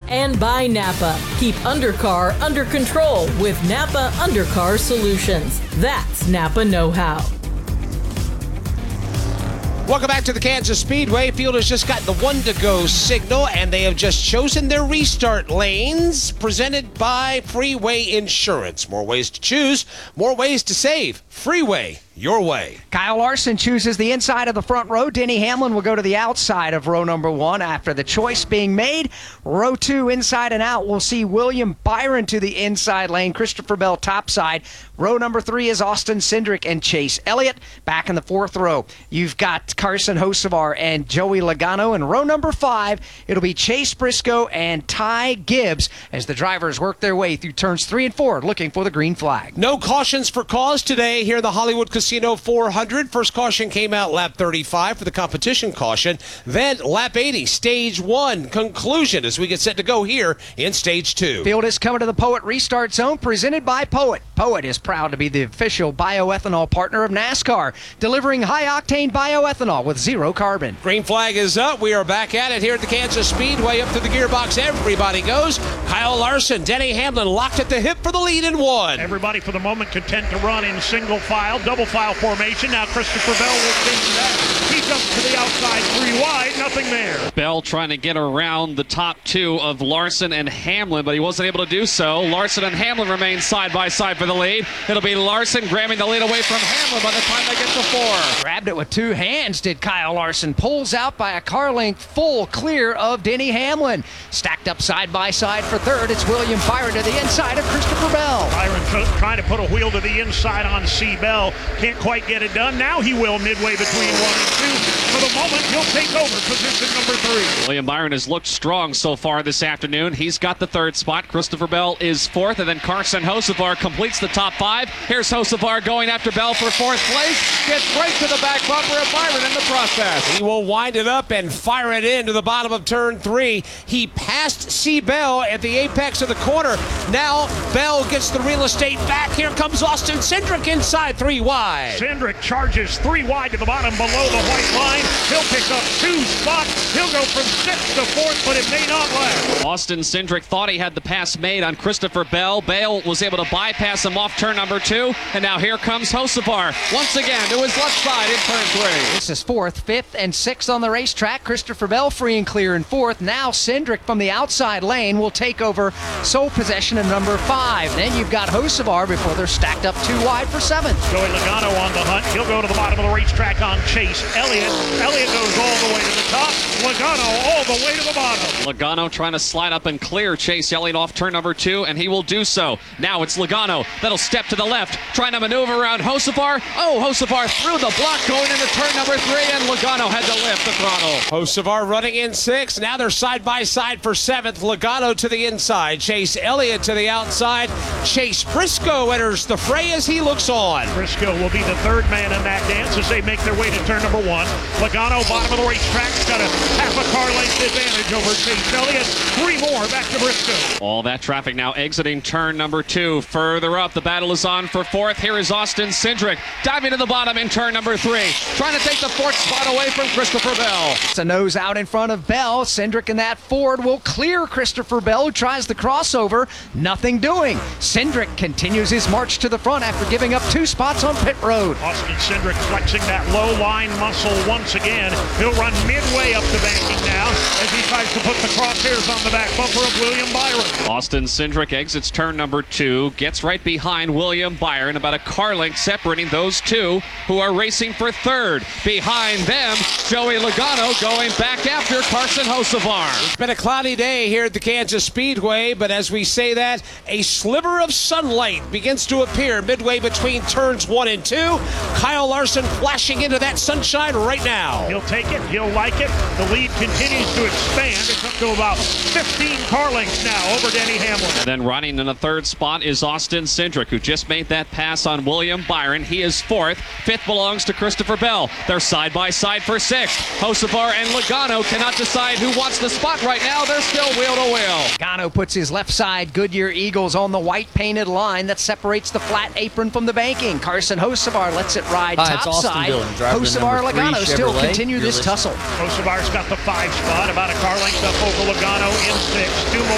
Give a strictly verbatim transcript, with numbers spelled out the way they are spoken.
And by Napa. Keep undercar under control with Napa Undercar Solutions. That's Napa know-how. Welcome back to the Kansas Speedway. Field has just got the one to go signal, and they have just chosen their restart lanes, presented by Freeway Insurance. More ways to choose, more ways to save. Freeway, your way. Kyle Larson chooses the inside of the front row. Denny Hamlin will go to the outside of row number one after the choice being made. Row two, inside and out, we'll see William Byron to the inside lane. Christopher Bell topside. Row number three is Austin Cindric and Chase Elliott. Back in the fourth row, you've got Carson Hocevar and Joey Logano. And row number five, it'll be Chase Briscoe and Ty Gibbs as the drivers work their way through turns three and four, looking for the green flag. No cautions for cause today here in the Hollywood Casino four hundred. First caution came out lap thirty-five for the competition caution. Then lap eighty, stage one, conclusion as we get set to go here in stage two. Field is coming to the Poet Restart Zone, presented by Poet. Poet is proud to be the official bioethanol partner of NASCAR, delivering high-octane bioethanol with zero carbon. Green flag is up. We are back at it here at the Kansas Speedway. Up to the gearbox, everybody goes. Kyle Larson, Denny Hamlin locked at the hip for the lead in one. Everybody for the moment content to run in single file, double file formation. Now Christopher Bell will change that. He jumps to the outside, three wide, nothing there. Bell trying to get around the top two of Larson and Hamlin, but he wasn't able to do so. Larson and Hamlin remain side by side for the lead. It'll be Larson grabbing the lead away from Hamlin by the time they get to four. Grabbed it with two hands, did Kyle Larson. Pulls out by a car length, full clear of Denny Hamlin. Stacked up side by side for third, it's William Byron to the inside of Christopher Bell. Byron tr- trying to put a wheel to the inside on C. Bell. Can't quite get it done. Now he will midway between one and two. For the moment, he'll take over position number three. William Byron has looked strong so far this afternoon. He's got the third spot. Christopher Bell is fourth, and then Carson Hocevar completes the top five. Here's Hocevar going after Bell for fourth place. Gets right to the back bumper of Byron in the process. He will wind it up and fire it into the bottom of turn three. He passed C. Bell at the apex of the corner. Now Bell gets the real estate back. Here comes Austin Cindric inside three wide. Cindric charges three wide to the bottom below the white line. He'll pick up two spots. He'll go from sixth to fourth, but it may not last. Austin Cindric thought he had the pass made on Christopher Bell. Bell was able to bypass him off turn number two, and now here comes Hocevar once again to his left side in turn three. This is fourth, fifth, and sixth on the racetrack. Christopher Bell free and clear in fourth. Now Cindric from the outside lane will take over sole possession of number five. Then you've got Hocevar before they're stacked up two wide for seventh. Joey Logano on the hunt. He'll go to the bottom of the racetrack on Chase Elliott. Elliott goes all the way to the top. Logano all the way to the bottom. Logano trying to slide up and clear Chase Elliott off turn number two, and he will do so. Now it's Logano that'll step to the left, trying to maneuver around Hocevar. Oh, Hocevar through the block going into turn number three, and Logano had to lift the throttle. Hocevar running in sixth. Now they're side by side for seventh. Logano to the inside. Chase Elliott to the outside. Chase Briscoe enters the fray as he looks on. Briscoe will be the third man in that dance as they make their way to turn number one. Logano, bottom of the racetrack, got a half a car length advantage over Chase Elliott. Three more back to Briscoe. All that traffic now exiting turn number two. Further up, the battle is on for fourth. Here is Austin Cindric diving to the bottom in turn number three, trying to take the fourth spot away from Christopher Bell. It's a nose out in front of Bell. Cindric in that Ford will clear Christopher Bell, who tries the crossover. Nothing doing. Cindric continues his march to the front after giving up two spots on pit road. Austin Cindric flexing that low line muscle once again. He'll run midway up the banking now as he tries to put the crosshairs on the back bumper of William Byron. Austin Cindric exits turn number two, gets right behind William Byron, about a car length separating those two who are racing for third. Behind them, Joey Logano going back after Carson Hocevar. It's been a cloudy day here at the Kansas Speedway, but as we say that, a sliver of sunlight begins to appear midway between turns one and two. Kyle Larson flashing into that sunshine right now. He'll take it. He'll like it. The lead continues to expand. It's up to about fifteen car lengths now over Denny Hamlin. And then running in the third spot is Austin Cindric, who just made that pass on William Byron. He is fourth. Fifth belongs to Christopher Bell. They're side by side for sixth. Hocevar and Logano cannot decide who wants the spot right now. They're still wheel to wheel. Logano puts his left side Goodyear Eagles on the white painted line that separates the flat apron from the banking. Carson Hocevar lets it ride Hi, it's top Austin side. Dillon, driver to Hocevar number three Logano still Chevrolet. continue You're this listening. tussle. Hocevar's got the five spot, about a car length up over Logano in six. Two more